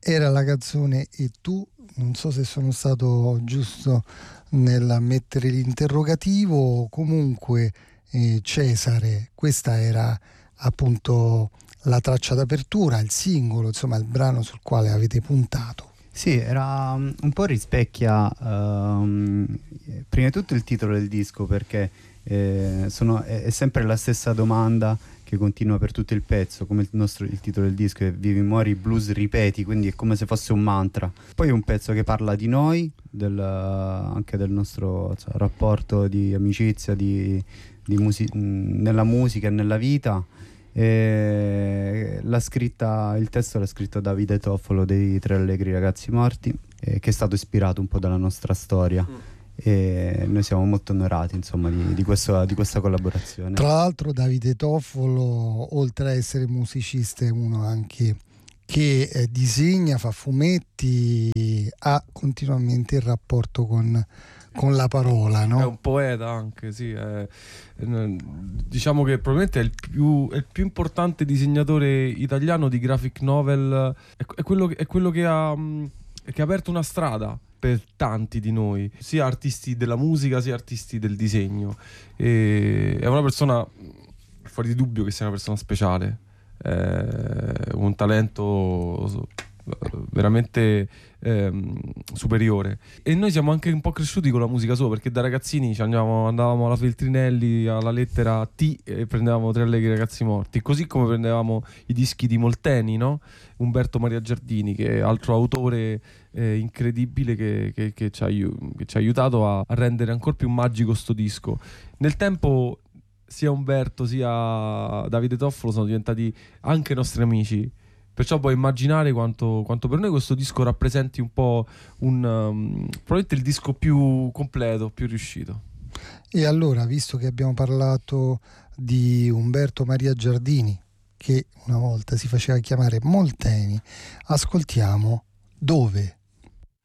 Era la canzone E tu, non so se sono stato giusto nel mettere l'interrogativo, comunque Cesare, questa era appunto la traccia d'apertura, il singolo, insomma il brano sul quale avete puntato. Sì, era un po' rispecchia prima di tutto il titolo del disco, perché è sempre la stessa domanda che continua per tutto il pezzo, come il titolo del disco è Vivi, muori, blues, ripeti, quindi è come se fosse un mantra. Poi è un pezzo che parla di noi, anche del nostro rapporto di amicizia, nella musica e nella vita. Il testo l'ha scritto Davide Toffolo dei Tre Allegri Ragazzi Morti, che è stato ispirato un po' dalla nostra storia. E noi siamo molto onorati, insomma, di questa collaborazione. Tra l'altro Davide Toffolo, oltre a essere musicista, è uno anche che disegna, fa fumetti, ha continuamente il rapporto con la parola, no? È un poeta anche, sì. Diciamo che probabilmente è il più importante disegnatore italiano di graphic novel. È quello che ha aperto una strada per tanti di noi, sia artisti della musica sia artisti del disegno. E è una persona, fuori di dubbio che sia una persona speciale, un talento veramente superiore. E noi siamo anche un po' cresciuti con la musica sua, perché da ragazzini andavamo alla Feltrinelli alla lettera T e prendevamo Tre Allegri Ragazzi Morti, così come prendevamo i dischi di Molteni, no? Umberto Maria Giardini, che è altro autore incredibile che ci ha aiutato a rendere ancora più magico sto disco. Nel tempo sia Umberto sia Davide Toffolo sono diventati anche nostri amici, perciò puoi immaginare quanto per noi questo disco rappresenti un po' probabilmente il disco più completo, più riuscito. E allora, visto che abbiamo parlato di Umberto Maria Giardini, che una volta si faceva chiamare Molteni, ascoltiamo Dove.